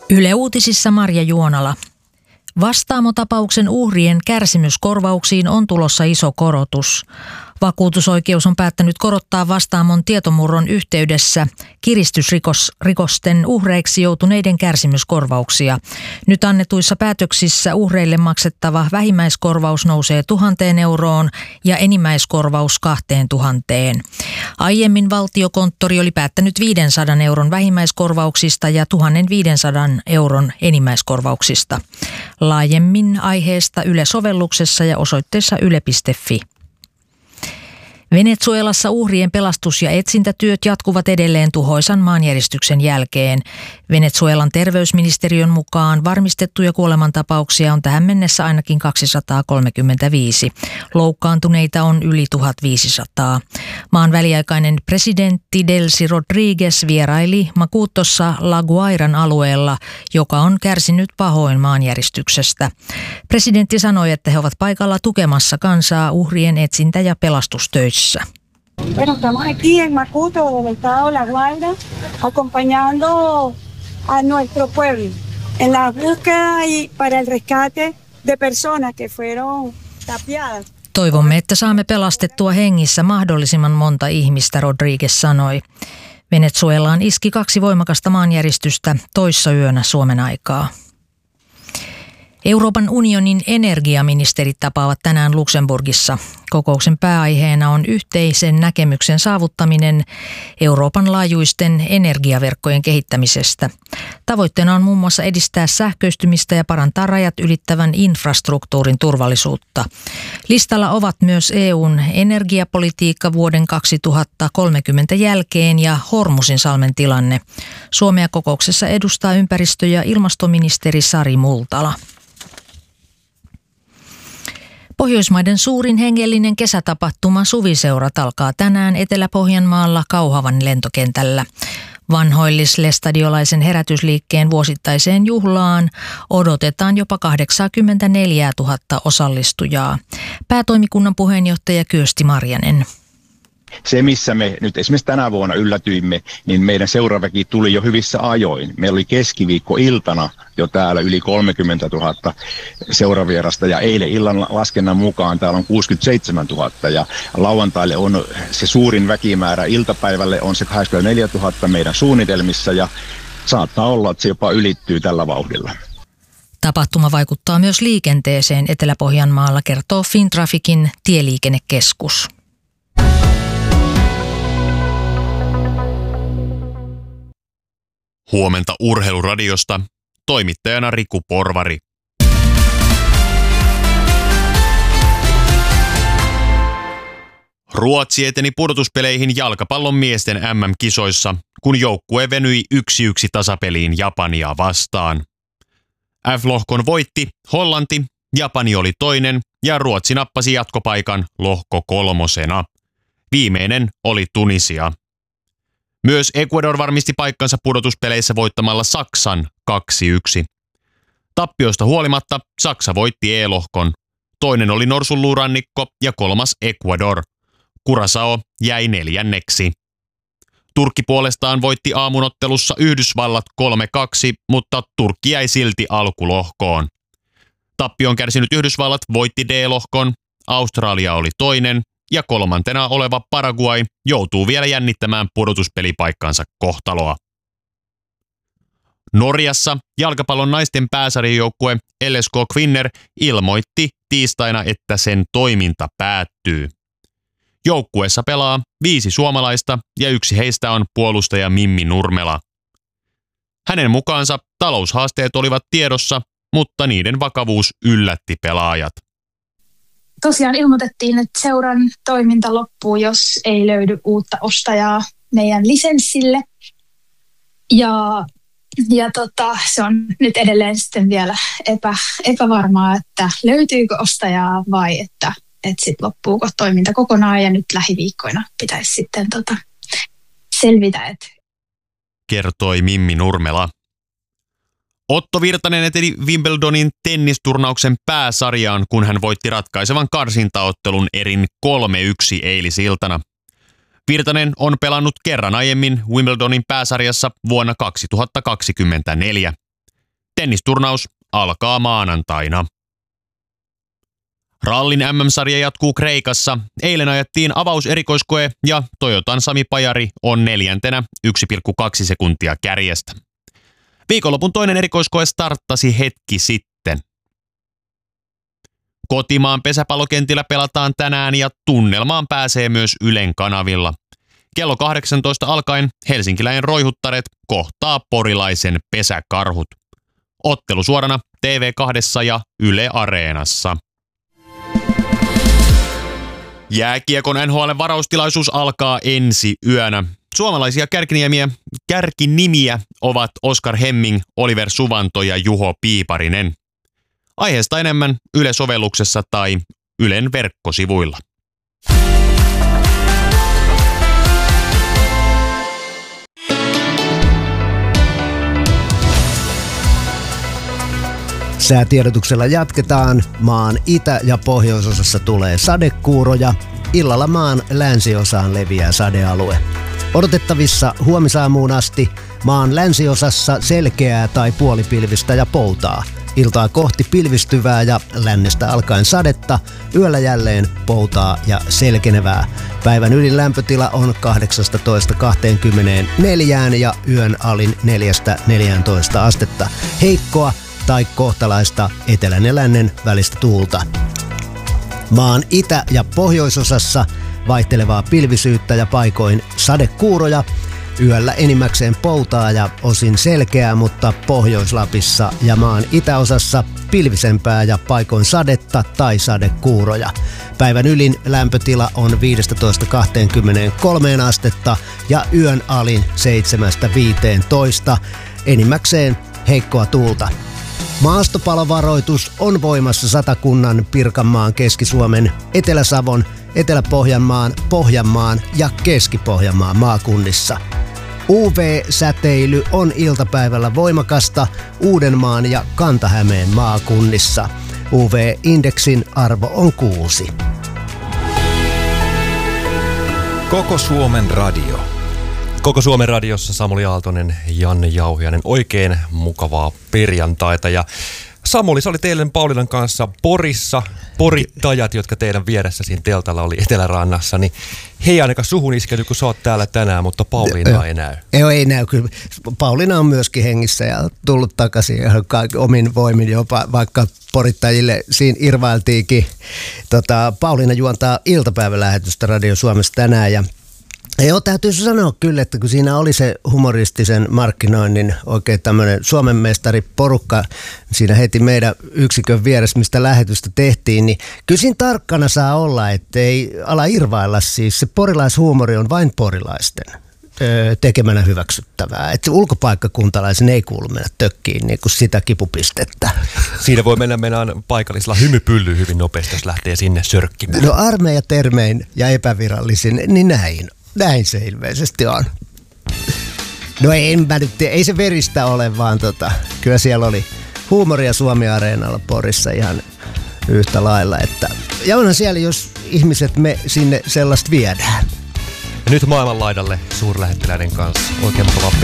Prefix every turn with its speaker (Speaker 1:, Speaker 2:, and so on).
Speaker 1: Yle Uutisissa Marja Juonala. Vastaamo-tapauksen uhrien kärsimyskorvauksiin on tulossa iso korotus. Vakuutusoikeus on päättänyt korottaa Vastaamon tietomurron yhteydessä kiristysrikosten uhreiksi joutuneiden kärsimyskorvauksia. Nyt annetuissa päätöksissä uhreille maksettava vähimmäiskorvaus nousee 1 000 euroon ja enimmäiskorvaus 2 000. Aiemmin Valtiokonttori oli päättänyt 500 euron vähimmäiskorvauksista ja 1 500 euron enimmäiskorvauksista. Laajemmin aiheesta Yle-sovelluksessa ja osoitteessa yle.fi. Venezuelassa uhrien pelastus- ja etsintätyöt jatkuvat edelleen tuhoisan maanjäristyksen jälkeen. Venezuelan terveysministeriön mukaan varmistettuja kuolemantapauksia on tähän mennessä ainakin 235. Loukkaantuneita on yli 1500. Maan väliaikainen presidentti Delcy Rodriguez vieraili Macutossa La Guairan alueella, joka on kärsinyt pahoin maanjäristyksestä. Presidentti sanoi, että he ovat paikalla tukemassa kansaa uhrien etsintä- ja pelastustöissä.
Speaker 2: Bueno, estamos aquí en Macuto, en el estado La Guaira, acompañando a nuestro pueblo en la búsqueda y para el rescate de personas que fueron tapiadas.
Speaker 1: Toivomme, että saamme pelastettua hengissä mahdollisimman monta ihmistä, Rodriguez sanoi. Venezuelaan iski 2 voimakasta maanjäristystä toissayönä Suomen aikaa. Euroopan unionin energiaministerit tapaavat tänään Luxemburgissa. Kokouksen pääaiheena on yhteisen näkemyksen saavuttaminen Euroopan laajuisten energiaverkkojen kehittämisestä. Tavoitteena on muun muassa edistää sähköistymistä ja parantaa rajat ylittävän infrastruktuurin turvallisuutta. Listalla ovat myös EUn energiapolitiikka vuoden 2030 jälkeen ja Hormuzinsalmen tilanne. Suomea kokouksessa edustaa ympäristö- ja ilmastoministeri Sari Multala. Pohjoismaiden suurin hengellinen kesätapahtuma Suviseurat alkaa tänään Etelä-Pohjanmaalla Kauhavan lentokentällä. Vanhoillis-lestadiolaisen herätysliikkeen vuosittaiseen juhlaan odotetaan jopa 84 000 osallistujaa. Päätoimikunnan puheenjohtaja Kyösti Marjanen.
Speaker 3: Se, missä me nyt esimerkiksi tänä vuonna yllätyimme, niin meidän seuraväki tuli jo hyvissä ajoin. Meillä oli keskiviikkoiltana jo täällä yli 30 000 seuravierasta ja eilen illan laskennan mukaan täällä on 67 000 ja lauantaille on se suurin väkimäärä, iltapäivälle on se 84 000 meidän suunnitelmissa ja saattaa olla, että se jopa ylittyy tällä vauhdilla.
Speaker 1: Tapahtuma vaikuttaa myös liikenteeseen Etelä-Pohjanmaalla, kertoo Fintraficin tieliikennekeskus.
Speaker 4: Huomenta Urheiluradiosta, toimittajana Riku Porvari. Ruotsi eteni pudotuspeleihin jalkapallon miesten MM-kisoissa, kun joukkue venyi 1-1 tasapeliin Japania vastaan. F-lohkon voitti Hollanti, Japani oli toinen ja Ruotsi nappasi jatkopaikan lohko 3. Viimeinen oli Tunisia. Myös Ecuador varmisti paikkansa pudotuspeleissä voittamalla Saksan 2-1. Tappiosta huolimatta Saksa voitti E-lohkon. Toinen oli Norsunluurannikko ja 3. Ecuador. Curaçao jäi 4. Turkki puolestaan voitti aamunottelussa Yhdysvallat 3-2, mutta Turkki jäi silti alkulohkoon. Tappion kärsinyt Yhdysvallat voitti D-lohkon, Australia oli toinen ja 3. oleva Paraguay joutuu vielä jännittämään pudotuspelipaikkansa kohtaloa. Norjassa jalkapallon naisten pääsarjajoukkue LSK Kvinner ilmoitti tiistaina, että sen toiminta päättyy. Joukkueessa pelaa 5 suomalaista ja yksi heistä on puolustaja Mimmi Nurmela. Hänen mukaansa taloushaasteet olivat tiedossa, mutta niiden vakavuus yllätti pelaajat.
Speaker 5: Tosiaan ilmoitettiin, että seuran toiminta loppuu, jos ei löydy uutta ostajaa meidän lisenssille. Ja se on nyt edelleen sitten vielä epävarmaa, että löytyykö ostajaa vai että sitten loppuuko toiminta kokonaan ja nyt lähiviikkoina pitäisi sitten selvitä.
Speaker 4: Kertoi Mimmi Nurmela. Otto Virtanen eteni Wimbledonin tennisturnauksen pääsarjaan, kun hän voitti ratkaisevan karsintaottelun erin 3-1 eilisiltana. Virtanen on pelannut kerran aiemmin Wimbledonin pääsarjassa vuonna 2024. Tennisturnaus alkaa maanantaina. Rallin MM-sarja jatkuu Kreikassa. Eilen ajettiin avauserikoiskoe ja Toyotan Sami Pajari on 4. 1,2 sekuntia kärjestä. Viikonlopun toinen erikoiskoe starttasi hetki sitten. Kotimaan pesäpallokentillä pelataan tänään ja tunnelmaan pääsee myös Ylen kanavilla. Kello 18 alkaen helsinkiläinen Roihuttaret kohtaa porilaisen Pesäkarhut. Ottelu suorana TV2 ja Yle Areenassa. Jääkiekon NHL-varaustilaisuus alkaa ensi yönä. Suomalaisia kärkinimiä ovat Oskar Hemming, Oliver Suvanto ja Juho Piiparinen. Aiheesta enemmän Yle-sovelluksessa tai Ylen verkkosivuilla.
Speaker 6: Säätiedotuksella jatketaan. Maan itä- ja pohjoisosassa tulee sadekuuroja. Illalla maan länsiosaan leviää sadealue. Odotettavissa huomisaamuun asti maan länsiosassa selkeää tai puolipilvistä ja poutaa. Iltaa kohti pilvistyvää ja lännestä alkaen sadetta, yöllä jälleen poutaa ja selkenevää. Päivän ylin lämpötila on 18–24 ja yön alin 4–14 astetta. Heikkoa tai kohtalaista etelän ja lännen välistä tuulta. Maan itä- ja pohjoisosassa vaihtelevaa pilvisyyttä ja paikoin sadekuuroja. Yöllä enimmäkseen poutaa ja osin selkeää, mutta Pohjois-Lapissa ja maan itäosassa pilvisempää ja paikoin sadetta tai sadekuuroja. Päivän ylin lämpötila on 15–23 astetta ja yön alin 7–15. Enimmäkseen heikkoa tuulta. Maastopalovaroitus on voimassa Satakunnan, Pirkanmaan, Keski-Suomen, Etelä-Savon, Etelä-Pohjanmaan, Pohjanmaan ja Keski-Pohjanmaan maakunnissa. UV-säteily on iltapäivällä voimakasta Uudenmaan ja Kanta-Hämeen maakunnissa. UV-indeksin arvo on 6.
Speaker 7: Koko Suomen radio. Koko Suomen radiossa Samuli Aaltonen, Janne Jauhiainen. Oikein mukavaa perjantaita. Ja Samuli, sä olit eilen Paulinan kanssa Porissa. Porittajat, jotka teidän vieressä siinä teltalla oli Etelärannassa, niin he ei ainakaan suhun iskety, kun sä oot täällä tänään, mutta Pauliina ei näy.
Speaker 6: Ei näy kyllä. Pauliina on myöskin hengissä ja tullut takaisin omin voimin jopa, vaikka porittajille siinä irvailtiinkin. Pauliina juontaa iltapäivälähetystä Radio Suomessa tänään ja joo, täytyy sanoa kyllä, että kun siinä oli se humoristisen markkinoinnin oikein tämmöinen Suomen mestari porukka siinä heti meidän yksikön vieressä, mistä lähetystä tehtiin, niin kyllä siinä tarkkana saa olla, ettei ala irvailla siis. Se porilaishuumori on vain porilaisten tekemänä hyväksyttävää. Että ulkopaikkakuntalaisen ei kuulu mennä tökkiin niin kuin sitä kipupistettä.
Speaker 7: Siinä voi mennä paikallisella hymypyllyyn hyvin nopeasti, jos lähtee sinne sörkkimään.
Speaker 6: No armeijatermein ja epävirallisin, niin näin se ilmeisesti on. No ei se veristä ole, vaan kyllä siellä oli huumoria Suomi-areenalla Porissa ihan yhtä lailla. Ja onhan siellä, jos ihmiset me sinne sellaista viedään.
Speaker 7: Ja nyt maailmanlaidalle suurlähettiläiden kanssa. Oikein mukavaa